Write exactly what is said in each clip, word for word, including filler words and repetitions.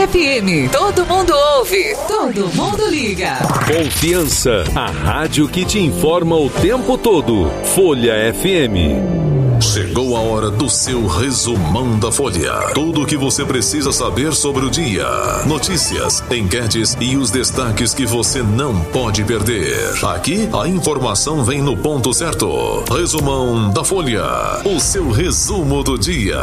Folha F M. Todo mundo ouve, todo mundo liga. Confiança, a rádio que te informa o tempo todo. Folha F M. Chegou a hora do seu resumão da Folha. Tudo o que você precisa saber sobre o dia. Notícias, enquetes e os destaques que você não pode perder. Aqui, a informação vem no ponto certo. Resumão da Folha. O seu resumo do dia.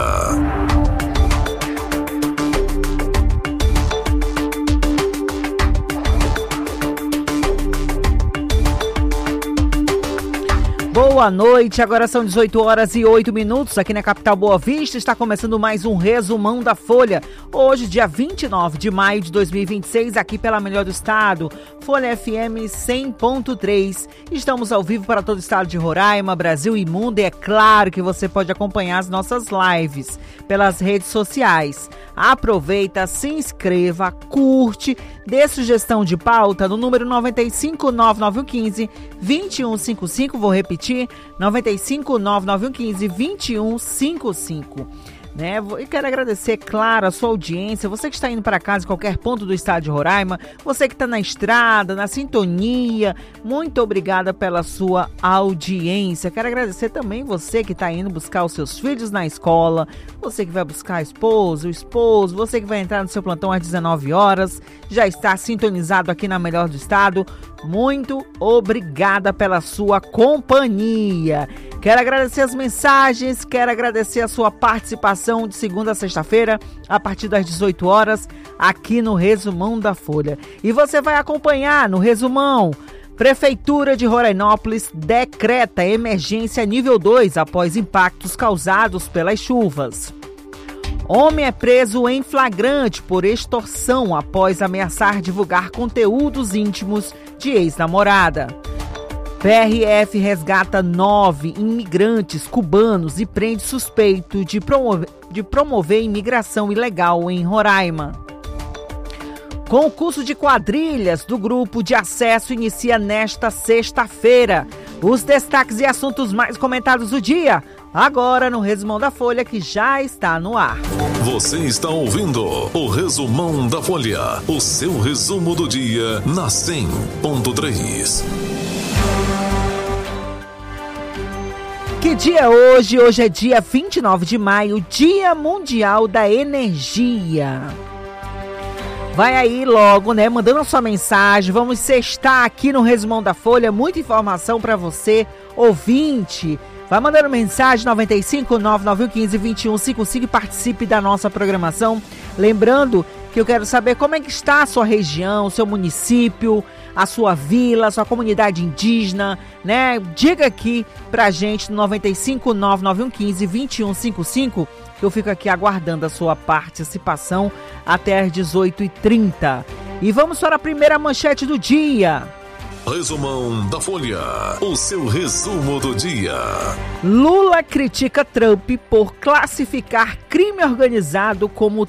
Boa noite, agora são dezoito horas e oito minutos aqui na capital Boa Vista. Está começando mais um resumão da Folha. Hoje, dia vinte e nove de maio de dois mil e vinte e seis, aqui pela Melhor do Estado, Folha F M cem ponto três. Estamos ao vivo para todo o estado de Roraima, Brasil e mundo. E é claro que você pode acompanhar as nossas lives pelas redes sociais. Aproveita, se inscreva, curte, dê sugestão de pauta no número nove cinco nove nove um um cinco dois um cinco cinco. Vou repetir, nove cinco nove nove um um cinco dois um cinco cinco. Né? E quero agradecer, claro, a sua audiência, você que está indo para casa em qualquer ponto do estado de Roraima, você que está na estrada, na sintonia, muito obrigada pela sua audiência. Quero agradecer também você que está indo buscar os seus filhos na escola, você que vai buscar a esposa, o esposo, você que vai entrar no seu plantão às dezenove horas, já está sintonizado aqui na Melhor do Estado. Muito obrigada pela sua companhia. Quero agradecer as mensagens, quero agradecer a sua participação de segunda a sexta-feira, a partir das dezoito horas, aqui no Resumão da Folha. E você vai acompanhar no Resumão: Prefeitura de Rorainópolis decreta emergência nível dois após impactos causados pelas chuvas. Homem é preso em flagrante por extorsão após ameaçar divulgar conteúdos íntimos de ex-namorada. P R F resgata nove imigrantes cubanos e prende suspeito de promover, de promover imigração ilegal em Roraima. Concurso de quadrilhas do Grupo de Acesso inicia nesta sexta-feira. Os destaques e assuntos mais comentados do dia, agora no Resumão da Folha, que já está no ar. Você está ouvindo o Resumão da Folha, o seu resumo do dia na cem ponto três. Que dia é hoje? Hoje é dia vinte e nove de maio, Dia Mundial da Energia. Vai aí logo, né, mandando a sua mensagem. Vamos sextar aqui no Resumão da Folha, muita informação para você, ouvinte. Vai mandando mensagem nove cinco nove nove um cinco dois um cinco cinco e participe da nossa programação. Lembrando que eu quero saber como é que está a sua região, o seu município, a sua vila, a sua comunidade indígena, né? Diga aqui pra gente no nove cinco nove nove um cinco dois um cinco cinco, que eu fico aqui aguardando a sua participação até às dezoito e trinta. E vamos para a primeira manchete do dia. Resumão da Folha, o seu resumo do dia. Lula critica Trump por classificar crime organizado como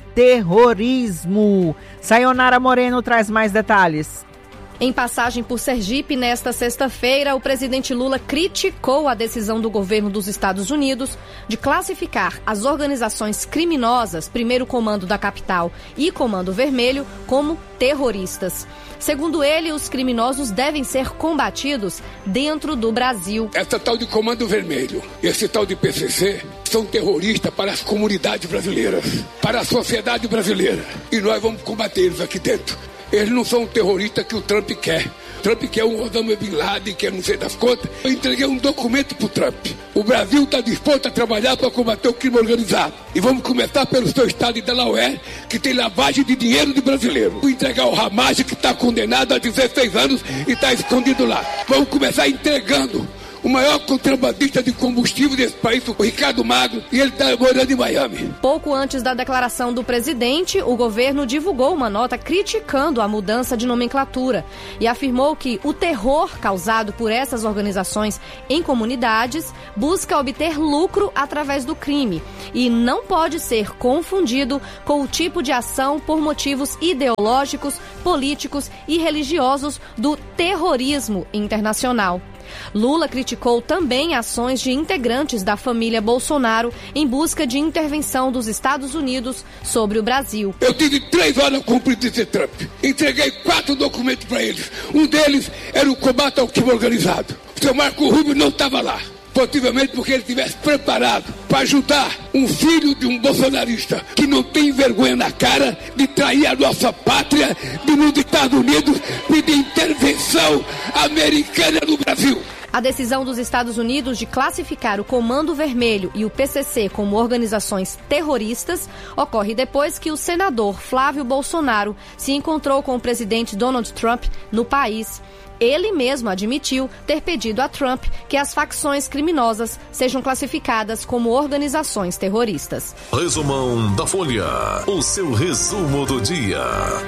terrorismo. Sayonara Moreno traz mais detalhes. Em passagem por Sergipe, nesta sexta-feira, o presidente Lula criticou a decisão do governo dos Estados Unidos de classificar as organizações criminosas, Primeiro Comando da Capital e Comando Vermelho, como terroristas. Segundo ele, os criminosos devem ser combatidos dentro do Brasil. Essa tal de Comando Vermelho e esse tal de P C C são terroristas para as comunidades brasileiras, para a sociedade brasileira. E nós vamos combater eles aqui dentro. Eles não são terroristas que o Trump quer. Trump quer um Osama Bin Laden, que não sei das contas. Eu entreguei um documento pro Trump. O Brasil está disposto a trabalhar para combater o crime organizado. E vamos começar pelo seu estado de Delaware, que tem lavagem de dinheiro de brasileiro. Vou entregar o Ramage, que está condenado a dezesseis anos e está escondido lá. Vamos começar entregando o maior contrabandista de combustível desse país, o Ricardo Magro, e ele está morando em Miami. Pouco antes da declaração do presidente, o governo divulgou uma nota criticando a mudança de nomenclatura e afirmou que o terror causado por essas organizações em comunidades busca obter lucro através do crime e não pode ser confundido com o tipo de ação por motivos ideológicos, políticos e religiosos do terrorismo internacional. Lula criticou também ações de integrantes da família Bolsonaro em busca de intervenção dos Estados Unidos sobre o Brasil. Eu tive três horas com o presidente Trump. Entreguei quatro documentos para eles. Um deles era o combate ao crime organizado. O seu Marco Rubio não estava lá. Possivelmente porque ele estivesse preparado para ajudar um filho de um bolsonarista que não tem vergonha na cara de trair a nossa pátria, de nos Estados Unidos pedir intervenção americana no Brasil. A decisão dos Estados Unidos de classificar o Comando Vermelho e o P C C como organizações terroristas ocorre depois que o senador Flávio Bolsonaro se encontrou com o presidente Donald Trump no país. Ele mesmo admitiu ter pedido a Trump que as facções criminosas sejam classificadas como organizações terroristas. Resumão da Folha, o seu resumo do dia.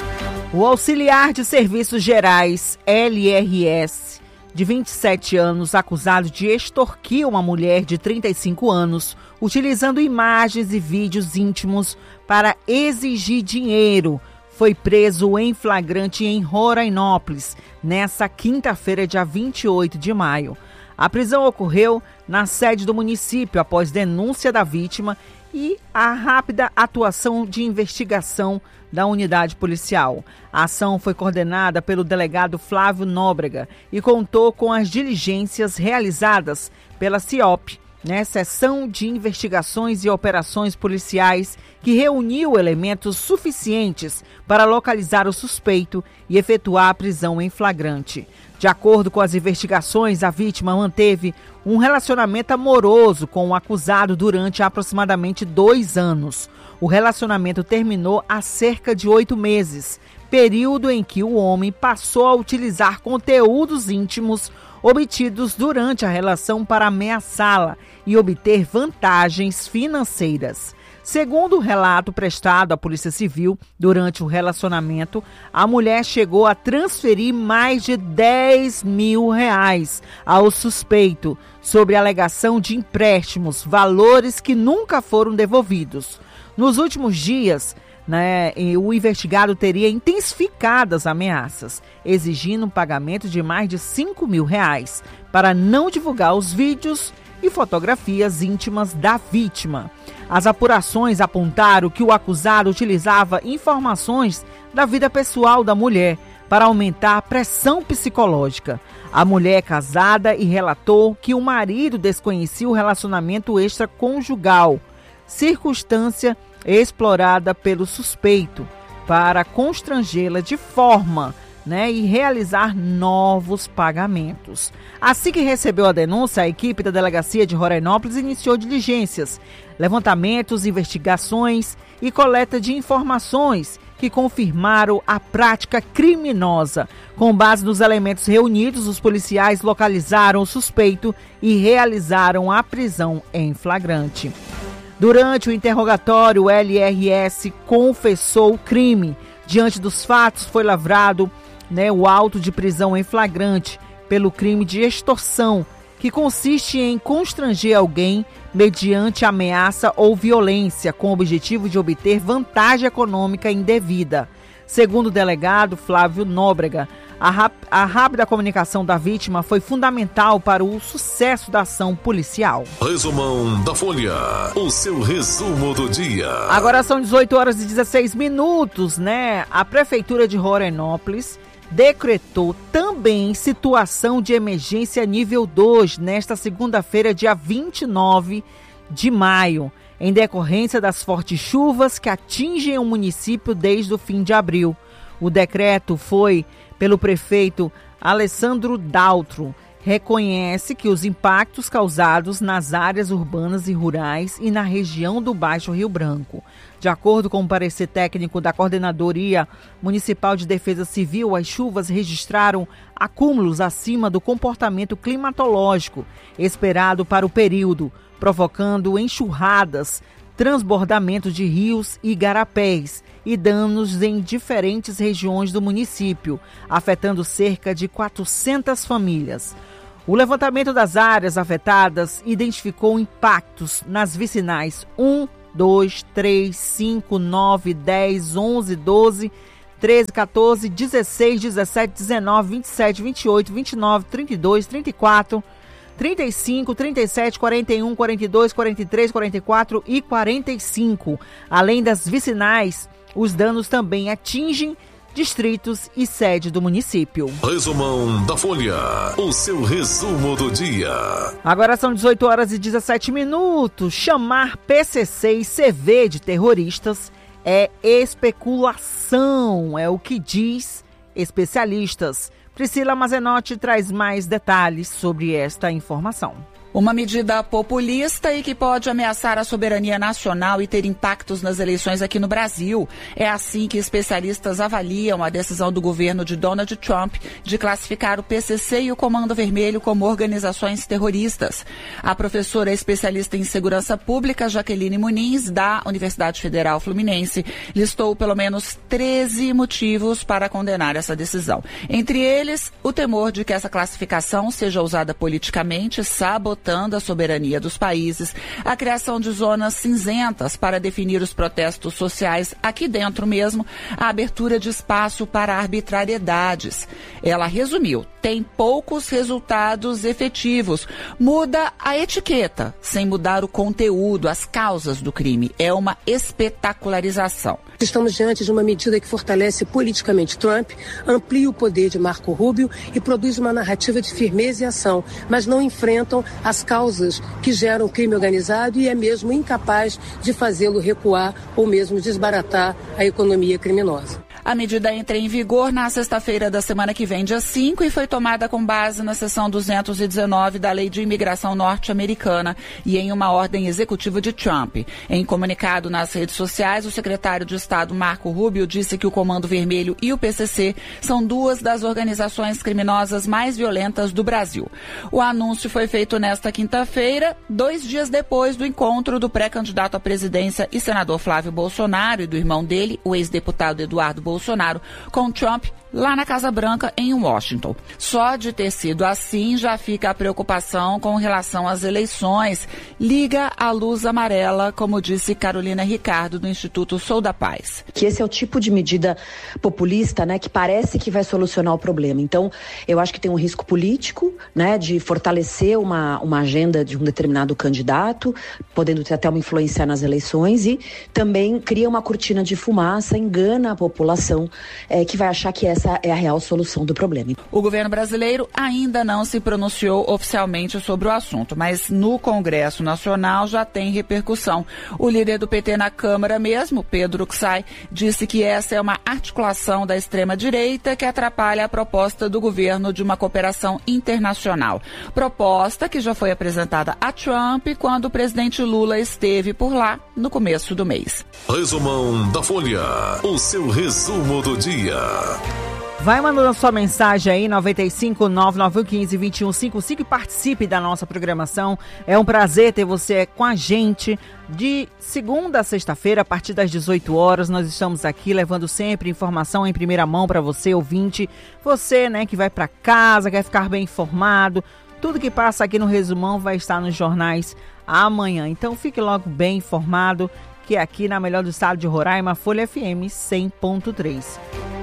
O auxiliar de serviços gerais, L R S, de vinte e sete anos, acusado de extorquir uma mulher de trinta e cinco anos, utilizando imagens e vídeos íntimos para exigir dinheiro, foi preso em flagrante em Rorainópolis, nessa quinta-feira, dia vinte e oito de maio. A prisão ocorreu na sede do município após denúncia da vítima e a rápida atuação de investigação da unidade policial. A ação foi coordenada pelo delegado Flávio Nóbrega e contou com as diligências realizadas pela C I O P, né, Seção de Investigações e Operações Policiais, que reuniu elementos suficientes para localizar o suspeito e efetuar a prisão em flagrante. De acordo com as investigações, a vítima manteve um relacionamento amoroso com o acusado durante aproximadamente dois anos. O relacionamento terminou há cerca de oito meses, período em que o homem passou a utilizar conteúdos íntimos obtidos durante a relação para ameaçá-la e obter vantagens financeiras. Segundo o relato prestado à Polícia Civil, durante o relacionamento, a mulher chegou a transferir mais de dez mil reais ao suspeito, sob alegação de empréstimos, valores que nunca foram devolvidos. Nos últimos dias, né, o investigado teria intensificado as ameaças, exigindo um pagamento de mais de cinco mil reais para não divulgar os vídeos e fotografias íntimas da vítima. As apurações apontaram que o acusado utilizava informações da vida pessoal da mulher para aumentar a pressão psicológica. A mulher é casada e relatou que o marido desconhecia o relacionamento extraconjugal, circunstância explorada pelo suspeito para constrangê-la de forma, né, e realizar novos pagamentos. Assim que recebeu a denúncia, a equipe da Delegacia de Rorainópolis iniciou diligências, levantamentos, investigações e coleta de informações que confirmaram a prática criminosa. Com base nos elementos reunidos, os policiais localizaram o suspeito e realizaram a prisão em flagrante. Durante o interrogatório, o L R S confessou o crime. Diante dos fatos, foi lavrado, né, o auto de prisão em flagrante pelo crime de extorsão, que consiste em constranger alguém mediante ameaça ou violência com o objetivo de obter vantagem econômica indevida. Segundo o delegado Flávio Nóbrega, a, rap- a rápida comunicação da vítima foi fundamental para o sucesso da ação policial. Resumão da Folha, o seu resumo do dia. Agora são dezoito horas e dezesseis minutos, né? A Prefeitura de Rorainópolis decretou também situação de emergência nível dois nesta segunda-feira, dia vinte e nove de maio, em decorrência das fortes chuvas que atingem o município desde o fim de abril. O decreto foi pelo prefeito Alessandro Daltro. Reconhece que os impactos causados nas áreas urbanas e rurais e na região do Baixo Rio Branco. De acordo com o parecer técnico da Coordenadoria Municipal de Defesa Civil, as chuvas registraram acúmulos acima do comportamento climatológico esperado para o período, provocando enxurradas, transbordamento de rios e igarapés e danos em diferentes regiões do município, afetando cerca de quatrocentas famílias. O levantamento das áreas afetadas identificou impactos nas vicinais um, dois, três, cinco, nove, dez, onze, doze, treze, quatorze, dezesseis, dezessete, dezenove, vinte e sete, vinte e oito, vinte e nove, trinta e dois, trinta e quatro, trinta e cinco, trinta e sete, quarenta e um, quarenta e dois, quarenta e três, quarenta e quatro e quarenta e cinco. Além das vicinais, os danos também atingem distritos e sede do município. Resumão da Folha, o seu resumo do dia. Agora são dezoito horas e dezessete minutos. Chamar P C C e C V de terroristas é especulação, é o que diz especialistas. Priscila Mazenotti traz mais detalhes sobre esta informação. Uma medida populista e que pode ameaçar a soberania nacional e ter impactos nas eleições aqui no Brasil. É assim que especialistas avaliam a decisão do governo de Donald Trump de classificar o P C C e o Comando Vermelho como organizações terroristas. A professora especialista em segurança pública, Jaqueline Muniz, da Universidade Federal Fluminense, listou pelo menos treze motivos para condenar essa decisão. Entre eles, o temor de que essa classificação seja usada politicamente, sabotando a soberania dos países, a criação de zonas cinzentas para definir os protestos sociais aqui dentro mesmo, a abertura de espaço para arbitrariedades. Ela resumiu, tem poucos resultados efetivos, muda a etiqueta, sem mudar o conteúdo, as causas do crime. É uma espetacularização. Estamos diante de uma medida que fortalece politicamente Trump, amplia o poder de Marco Rubio e produz uma narrativa de firmeza e ação, mas não enfrentam as causas que geram o crime organizado e é mesmo incapaz de fazê-lo recuar ou mesmo desbaratar a economia criminosa. A medida entra em vigor na sexta-feira da semana que vem, dia cinco, e foi tomada com base na seção duzentos e dezenove da Lei de Imigração Norte-Americana e em uma ordem executiva de Trump. Em comunicado nas redes sociais, o secretário de Estado Marco Rubio disse que o Comando Vermelho e o P C C são duas das organizações criminosas mais violentas do Brasil. O anúncio foi feito nesta quinta-feira, dois dias depois do encontro do pré-candidato à presidência e senador Flávio Bolsonaro e do irmão dele, o ex-deputado Eduardo Bolsonaro, Bolsonaro com Trump lá na Casa Branca, em Washington. Só de ter sido assim, já fica a preocupação com relação às eleições. Liga a luz amarela, como disse Carolina Ricardo, do Instituto Sou da Paz. Que esse é o tipo de medida populista, né, que parece que vai solucionar o problema. Então, eu acho que tem um risco político, né, de fortalecer uma, uma agenda de um determinado candidato, podendo ter até uma influência nas eleições, e também cria uma cortina de fumaça, engana a população, é, que vai achar que essa Essa é a real solução do problema. O governo brasileiro ainda não se pronunciou oficialmente sobre o assunto, mas no Congresso Nacional já tem repercussão. O líder do P T na Câmara mesmo, Pedro Kuczaj, disse que essa é uma articulação da extrema-direita que atrapalha a proposta do governo de uma cooperação internacional. Proposta que já foi apresentada a Trump quando o presidente Lula esteve por lá no começo do mês. Resumão da Folha, o seu resumo do dia. Vai mandando a sua mensagem aí, nove cinco nove nove um cinco dois um cinco cinco, e participe da nossa programação. É um prazer ter você com a gente de segunda a sexta-feira, a partir das dezoito horas. Nós estamos aqui levando sempre informação em primeira mão para você, ouvinte. Você, né, que vai para casa, quer ficar bem informado. Tudo que passa aqui no Resumão vai estar nos jornais amanhã. Então fique logo bem informado, que aqui na melhor do estado de Roraima, Folha F M cem ponto três.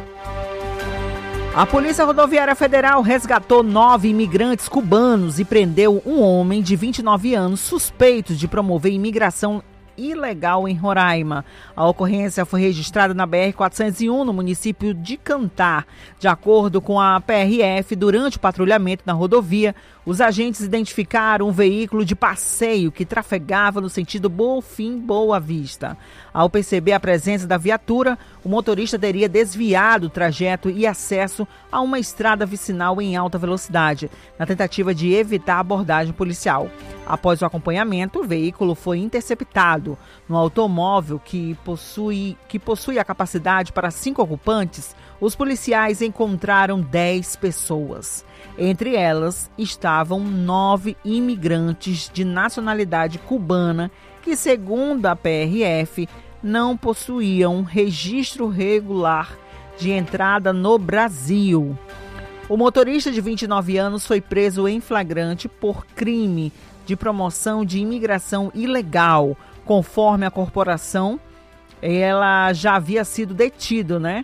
A Polícia Rodoviária Federal resgatou nove imigrantes cubanos e prendeu um homem de vinte e nove anos suspeito de promover imigração ilegal em Roraima. A ocorrência foi registrada na B R quatrocentos e um, no município de Cantar. De acordo com a P R F, durante o patrulhamento na rodovia, os agentes identificaram um veículo de passeio que trafegava no sentido Bonfim-Boa Vista. Ao perceber a presença da viatura, o motorista teria desviado o trajeto e acesso a uma estrada vicinal em alta velocidade, na tentativa de evitar a abordagem policial. Após o acompanhamento, o veículo foi interceptado. No automóvel, que possui, que possui a capacidade para cinco ocupantes, os policiais encontraram dez pessoas. Entre elas estavam nove imigrantes de nacionalidade cubana que, segundo a P R F, não possuíam registro regular de entrada no Brasil. O motorista de vinte e nove anos foi preso em flagrante por crime de promoção de imigração ilegal. Conforme a corporação, ela já havia sido detido, né?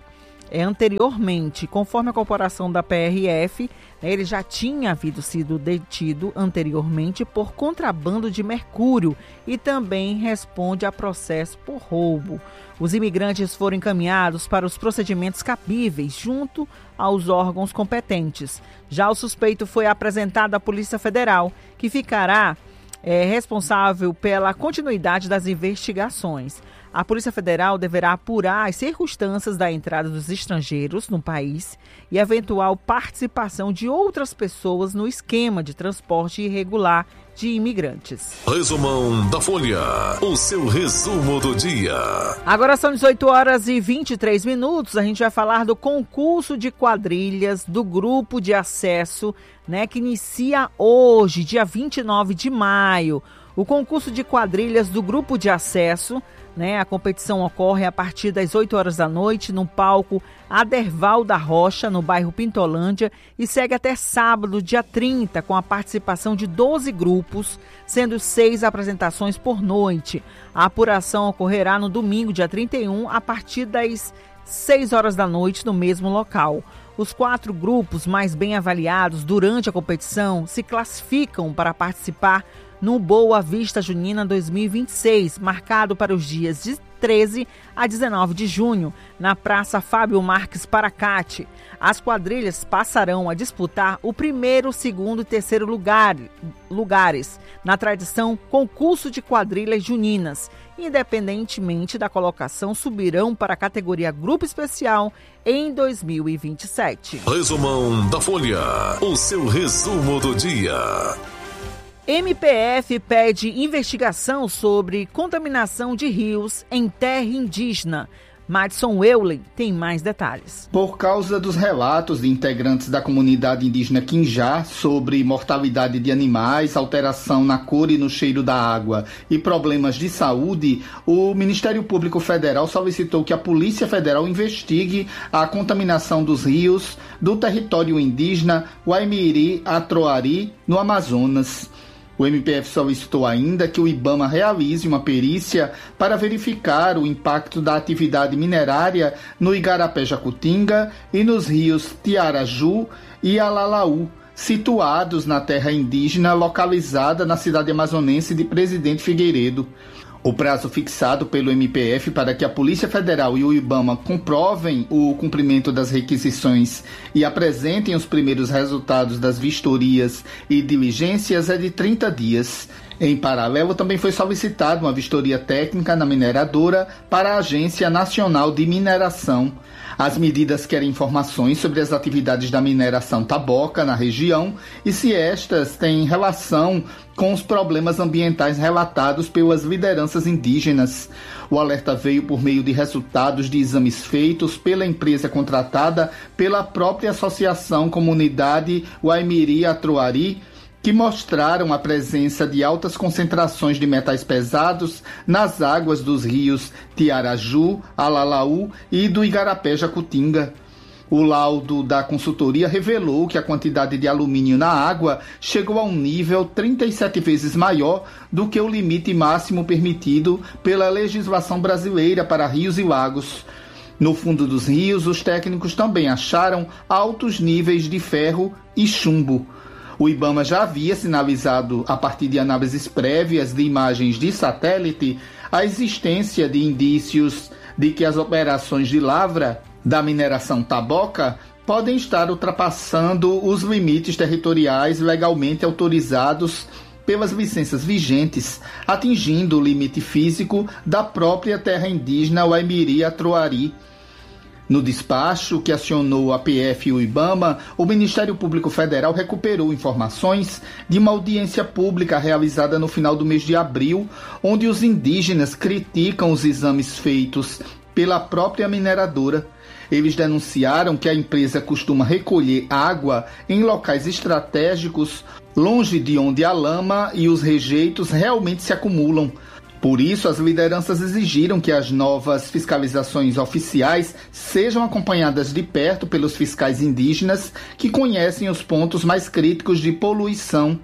é, anteriormente. Conforme a corporação da P R F, né, ele já tinha havido sido detido anteriormente por contrabando de mercúrio e também responde a processo por roubo. Os imigrantes foram encaminhados para os procedimentos cabíveis junto aos órgãos competentes. Já o suspeito foi apresentado à Polícia Federal, que ficará é, responsável pela continuidade das investigações. A Polícia Federal deverá apurar as circunstâncias da entrada dos estrangeiros no país e eventual participação de outras pessoas no esquema de transporte irregular de imigrantes. Resumão da Folha, o seu resumo do dia. Agora são dezoito horas e vinte e três minutos, a gente vai falar do concurso de quadrilhas do grupo de acesso, né, que inicia hoje, dia vinte e nove de maio. O concurso de quadrilhas do grupo de acesso, né, a competição ocorre a partir das oito horas da noite no palco Aderval da Rocha, no bairro Pintolândia, e segue até sábado, dia trinta, com a participação de doze grupos, sendo seis apresentações por noite. A apuração ocorrerá no domingo, dia trinta e um, a partir das seis horas da noite, no mesmo local. Os quatro grupos mais bem avaliados durante a competição se classificam para participar no Boa Vista Junina dois mil e vinte e seis, marcado para os dias de treze a dezenove de junho, na Praça Fábio Marques Paracate. As quadrilhas passarão a disputar o primeiro, segundo e terceiro lugar, lugares na tradição concurso de quadrilhas juninas. Independentemente da colocação, subirão para a categoria Grupo Especial em dois mil e vinte e sete. Resumão da Folha, o seu resumo do dia. M P F pede investigação sobre contaminação de rios em terra indígena. Madison Eulen tem mais detalhes. Por causa dos relatos de integrantes da comunidade indígena Quinjá sobre mortalidade de animais, alteração na cor e no cheiro da água e problemas de saúde, o Ministério Público Federal solicitou que a Polícia Federal investigue a contaminação dos rios do território indígena Waimiri-Atroari, no Amazonas. O M P F solicitou ainda que o IBAMA realize uma perícia para verificar o impacto da atividade minerária no Igarapé-Jacutinga e nos rios Tiaraju e Alalaú, situados na terra indígena localizada na cidade amazonense de Presidente Figueiredo. O prazo fixado pelo M P F para que a Polícia Federal e o IBAMA comprovem o cumprimento das requisições e apresentem os primeiros resultados das vistorias e diligências é de trinta dias. Em paralelo, também foi solicitada uma vistoria técnica na mineradora para a Agência Nacional de Mineração. As medidas querem informações sobre as atividades da mineração taboca na região e se estas têm relação com os problemas ambientais relatados pelas lideranças indígenas. O alerta veio por meio de resultados de exames feitos pela empresa contratada pela própria Associação Comunidade Waimiri-Atroari, que mostraram a presença de altas concentrações de metais pesados nas águas dos rios Tiaraju, Alalaú e do Igarapé-Jacutinga. O laudo da consultoria revelou que a quantidade de alumínio na água chegou a um nível trinta e sete vezes maior do que o limite máximo permitido pela legislação brasileira para rios e lagos. No fundo dos rios, os técnicos também acharam altos níveis de ferro e chumbo. O IBAMA já havia sinalizado, a partir de análises prévias de imagens de satélite, a existência de indícios de que as operações de lavra da mineração taboca podem estar ultrapassando os limites territoriais legalmente autorizados pelas licenças vigentes, atingindo o limite físico da própria terra indígena Waimiri-Atroari. No despacho que acionou a P F e o IBAMA, o Ministério Público Federal recuperou informações de uma audiência pública realizada no final do mês de abril, onde os indígenas criticam os exames feitos pela própria mineradora. Eles denunciaram que a empresa costuma recolher água em locais estratégicos, longe de onde a lama e os rejeitos realmente se acumulam. Por isso, as lideranças exigiram que as novas fiscalizações oficiais sejam acompanhadas de perto pelos fiscais indígenas que conhecem os pontos mais críticos de poluição.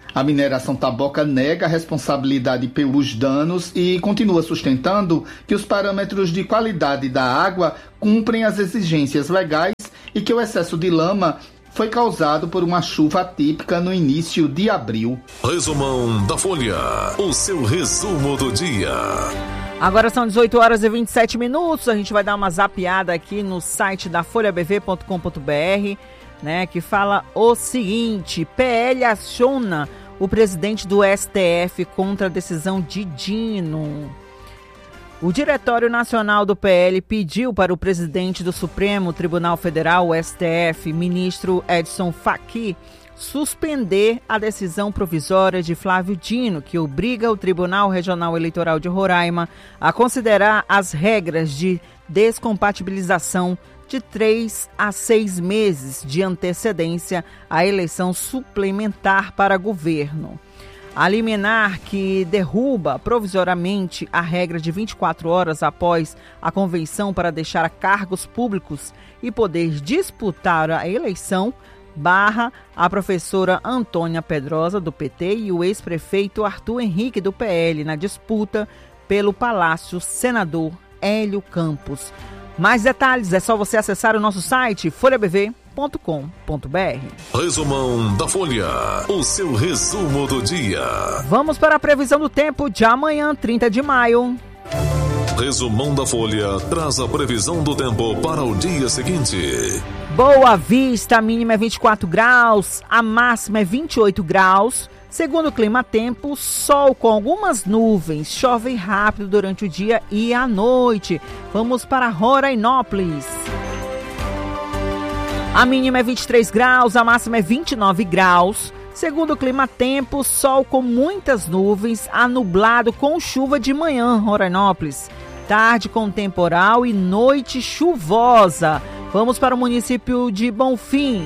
A mineração Taboca nega a responsabilidade pelos danos e continua sustentando que os parâmetros de qualidade da água cumprem as exigências legais e que o excesso de lama foi causado por uma chuva atípica no início de abril. Resumão da Folha, o seu resumo do dia. Agora são dezoito horas e vinte e sete minutos, a gente vai dar uma zapeada aqui no site da folha b v ponto com ponto b r, né, que fala o seguinte: P L aciona o presidente do S T F contra a decisão de Dino. O Diretório Nacional do P L pediu para o presidente do Supremo Tribunal Federal, o S T F, ministro Edson Fachin, suspender a decisão provisória de Flávio Dino, que obriga o Tribunal Regional Eleitoral de Roraima a considerar as regras de descompatibilização de três a seis meses de antecedência à eleição suplementar para governo. A liminar que derruba provisoriamente a regra de vinte e quatro horas após a convenção para deixar cargos públicos e poder disputar a eleição barra a professora Antônia Pedrosa, do P T, e o ex-prefeito Arthur Henrique, do P L, na disputa pelo Palácio Senador Hélio Campos. Mais detalhes é só você acessar o nosso site folha b v ponto com ponto b r. Resumão da Folha, o seu resumo do dia. Vamos para a previsão do tempo de amanhã, trinta de maio. Resumão da Folha traz a previsão do tempo para o dia seguinte. Boa Vista, a mínima é vinte e quatro graus, a máxima é vinte e oito graus. Segundo o clima-tempo, sol com algumas nuvens, chove rápido durante o dia e à noite. Vamos para Rorainópolis. A mínima é vinte e três graus, a máxima é vinte e nove graus. Segundo o clima-tempo, sol com muitas nuvens, a nublado com chuva de manhã, Rorainópolis. Tarde com temporal e noite chuvosa. Vamos para o município de Bonfim.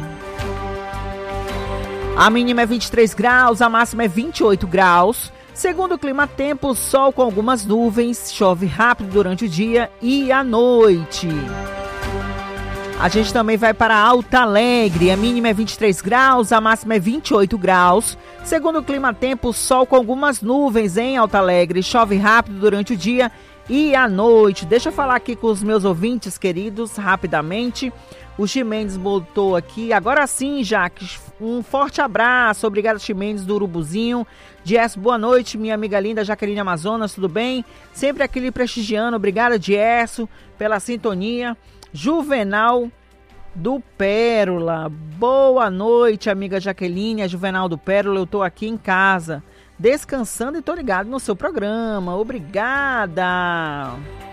A mínima é vinte e três graus, a máxima é vinte e oito graus. Segundo o clima-tempo, sol com algumas nuvens, chove rápido durante o dia e à noite. A gente também vai para Alto Alegre, a mínima é vinte e três graus, a máxima é vinte e oito graus. Segundo o clima-tempo, sol com algumas nuvens em Alto Alegre, chove rápido durante o dia e à noite. Deixa eu falar aqui com os meus ouvintes queridos, rapidamente. O Chimendes botou aqui, agora sim, Jaques, um forte abraço, obrigado Chimendes do Urubuzinho. Dias, boa noite, minha amiga linda Jaqueline Amazonas, tudo bem? Sempre aquele prestigiando, obrigada Diesso pela sintonia. Juvenal do Pérola, boa noite, amiga Jaqueline, a Juvenal do Pérola, eu tô aqui em casa, descansando e tô ligado no seu programa, obrigada.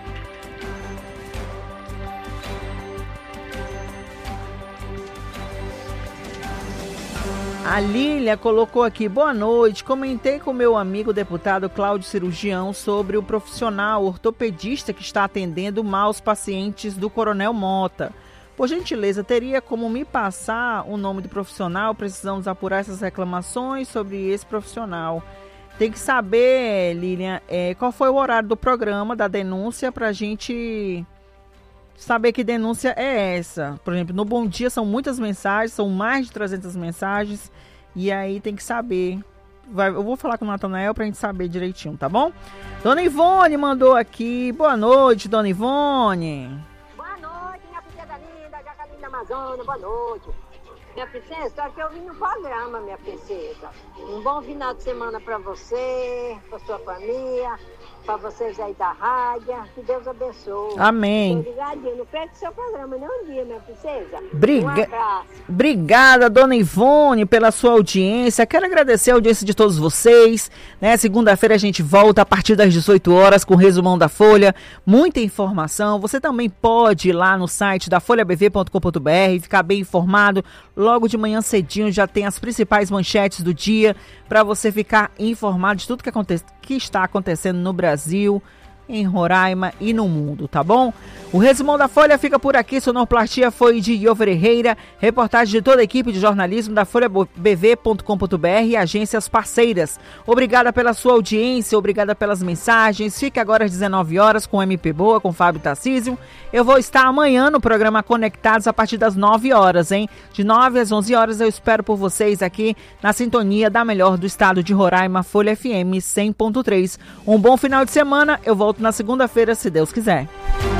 A Lília colocou aqui, boa noite, comentei com meu amigo deputado Cláudio Cirurgião sobre o profissional ortopedista que está atendendo mal os pacientes do Coronel Mota. Por gentileza, teria como me passar o nome do profissional? Precisamos apurar essas reclamações sobre esse profissional. Tem que saber, Lília, é, qual foi o horário do programa, da denúncia, para a gente saber que denúncia é essa. Por exemplo, no Bom Dia são muitas mensagens, são mais de trezentas mensagens, e aí tem que saber. Vai, eu vou falar com o Natanael pra gente saber direitinho, tá bom? Dona Ivone mandou aqui, boa noite, Dona Ivone. Boa noite, minha princesa linda, Jaqueline da Amazônia, boa noite. Minha princesa, só que eu vim no programa, minha princesa. Um bom final de semana pra você, pra sua família, para vocês aí da rádio, que Deus abençoe. Amém. Obrigadinho, não perca o seu programa nem um dia, minha princesa. Briga... Um abraço. Obrigada, Dona Ivone, pela sua audiência. Quero agradecer a audiência de todos vocês. Né? Segunda-feira a gente volta a partir das dezoito horas com o Resumão da Folha. Muita informação. Você também pode ir lá no site da folha b v ponto com ponto b r e ficar bem informado. Logo de manhã cedinho já tem as principais manchetes do dia para você ficar informado de tudo que, aconte... que está acontecendo no Brasil, em Roraima e no mundo, tá bom? O resumão da Folha fica por aqui. Sonoplastia foi de Iover Herrera, reportagem de toda a equipe de jornalismo da folha b v ponto com ponto b r e agências parceiras. Obrigada pela sua audiência, obrigada pelas mensagens. Fique agora às dezenove horas com M P Boa, com Fábio Tarcísio. Eu vou estar amanhã no programa Conectados a partir das nove horas, hein? De nove às onze horas eu espero por vocês aqui na sintonia da melhor do estado de Roraima, Folha F M cem ponto três. Um bom final de semana. Eu volto na segunda-feira, se Deus quiser.